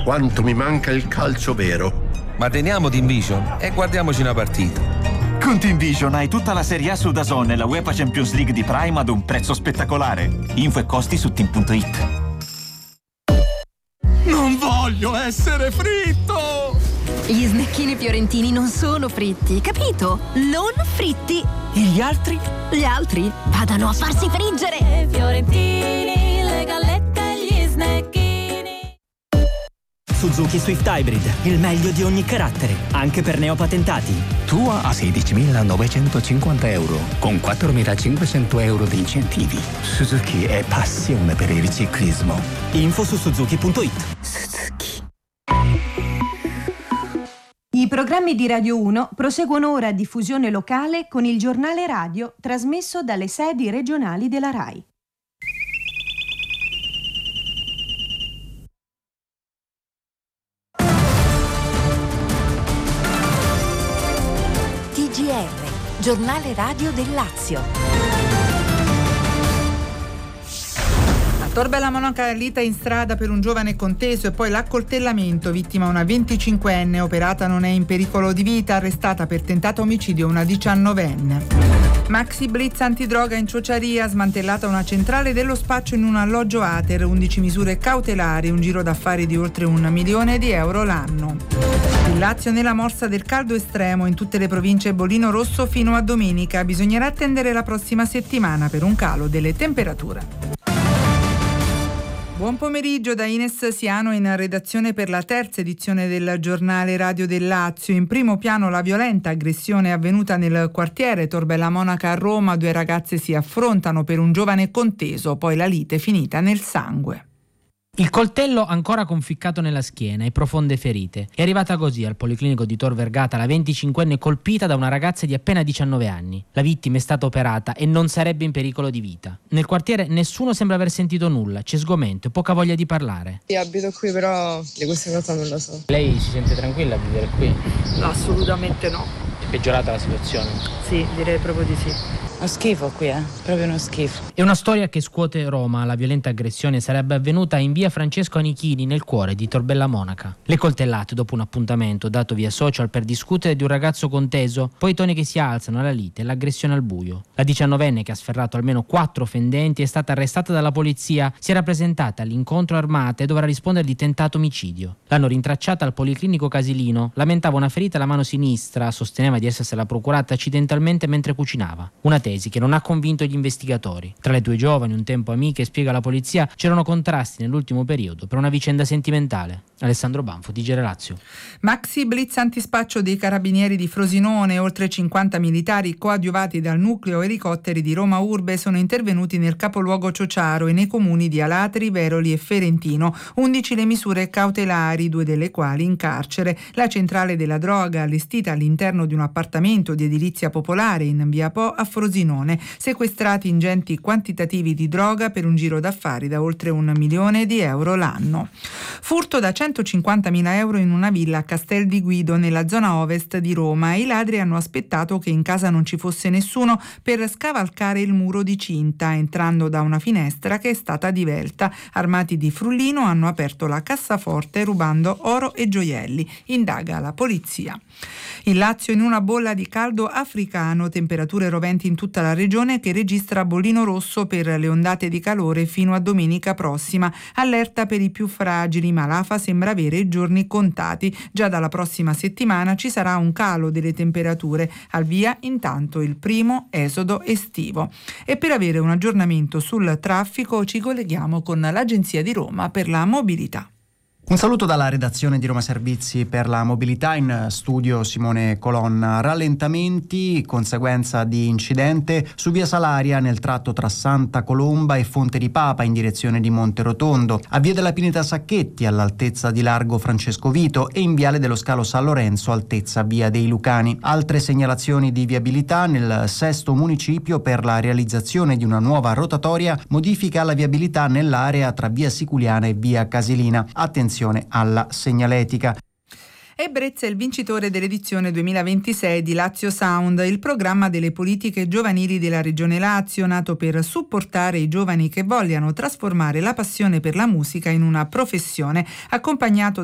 quanto mi manca il calcio vero. Ma teniamo Team Vision e guardiamoci una partita. Con Team Vision hai tutta la Serie A su DAZN e la UEFA Champions League di Prime ad un prezzo spettacolare. Info e costi su team.it. Non voglio essere fritto! Gli snecchini fiorentini non sono fritti, capito? Non fritti! E gli altri? Gli altri vadano a farsi friggere! Fiorentini, le gallette e gli snecchini. Suzuki Swift Hybrid, il meglio di ogni carattere, anche per neopatentati. Tua a 16.950 euro, con 4.500 euro di incentivi. Suzuki è passione per il ciclismo. Info su suzuki.it. Suzuki. I programmi di Radio 1 proseguono ora a diffusione locale con il giornale radio trasmesso dalle sedi regionali della RAI. TGR, giornale radio del Lazio. Torbella Monaca, lita in strada per un giovane conteso e poi l'accoltellamento, vittima una 25enne, operata non è in pericolo di vita, arrestata per tentato omicidio una 19enne. Maxi blitz antidroga in Ciociaria, smantellata una centrale dello spaccio in un alloggio Ater, 11 misure cautelari, un giro d'affari di oltre 1 milione di euro l'anno. Il Lazio nella morsa del caldo estremo in tutte le province bollino rosso fino a domenica, bisognerà attendere la prossima settimana per un calo delle temperature. Buon pomeriggio da Ines Siano in redazione per la terza edizione del giornale radio del Lazio. In primo piano la violenta aggressione avvenuta nel quartiere Torbella Monaca a Roma. 2 ragazze si affrontano per un giovane conteso, poi la lite finita nel sangue. Il coltello ancora conficcato nella schiena e profonde ferite. È arrivata così al Policlinico di Tor Vergata la 25enne colpita da una ragazza di appena 19 anni. La vittima è stata operata e non sarebbe in pericolo di vita. Nel quartiere nessuno sembra aver sentito nulla, c'è sgomento e poca voglia di parlare. Io abito qui, però di questa cosa non lo so. Lei si sente tranquilla a vivere qui? No, assolutamente no. È peggiorata la situazione? Sì, direi proprio di sì. Uno schifo qui, proprio uno schifo. È una storia che scuote Roma. La violenta aggressione sarebbe avvenuta in via Francesco Anichini, nel cuore di Torbella Monaca. Le coltellate dopo un appuntamento dato via social per discutere di un ragazzo conteso, poi i toni che si alzano, la lite e l'aggressione al buio. La 19enne, che ha sferrato almeno 4 fendenti, è stata arrestata dalla polizia. Si era presentata all'incontro armata e dovrà rispondere di tentato omicidio. L'hanno rintracciata al Policlinico Casilino. Lamentava una ferita alla mano sinistra, sosteneva di essersela procurata accidentalmente mentre cucinava. Una tesi che non ha convinto gli investigatori. Tra le 2 giovani, un tempo amiche, spiega la polizia, c'erano contrasti nell'ultimo periodo per una vicenda sentimentale. Alessandro Banfo, TG Lazio. Maxi blitz antispaccio dei carabinieri di Frosinone. Oltre 50 militari coadiuvati dal nucleo elicotteri di Roma Urbe sono intervenuti nel capoluogo Ciociaro e nei comuni di Alatri, Veroli e Ferentino. 11 le misure cautelari, 2 delle quali in carcere. La centrale della droga, allestita all'interno di un appartamento di edilizia popolare in via Po a Frosinone. Sequestrati ingenti quantitativi di droga per un giro d'affari da oltre 1 milione di euro l'anno. Furto da 150.000 euro in una villa a Castel di Guido nella zona ovest di Roma. I ladri hanno aspettato che in casa non ci fosse nessuno per scavalcare il muro di cinta, entrando da una finestra che è stata divelta. Armati di frullino hanno aperto la cassaforte rubando oro e gioielli. Indaga la polizia. Il Lazio in una bolla di caldo africano, temperature roventi in tutta la regione che registra bollino rosso per le ondate di calore fino a domenica prossima. Allerta per i più fragili, ma l'AFA sembra avere i giorni contati. Già dalla prossima settimana ci sarà un calo delle temperature. Al via intanto il primo esodo estivo. E per avere un aggiornamento sul traffico ci colleghiamo con l'Agenzia di Roma per la mobilità. Un saluto dalla redazione di Roma Servizi per la mobilità, in studio Simone Colonna. Rallentamenti, conseguenza di incidente su via Salaria nel tratto tra Santa Colomba e Fonte di Papa in direzione di Monterotondo, a via della Pineta Sacchetti all'altezza di largo Francesco Vito e in viale dello Scalo San Lorenzo altezza via dei Lucani. Altre segnalazioni di viabilità nel Sesto Municipio per la realizzazione di una nuova rotatoria modifica la viabilità nell'area tra via Siculiana e via Casilina. Attenzione alla segnaletica. E Brezza è il vincitore dell'edizione 2026 di Lazio Sound, il programma delle politiche giovanili della Regione Lazio, nato per supportare i giovani che vogliano trasformare la passione per la musica in una professione, accompagnato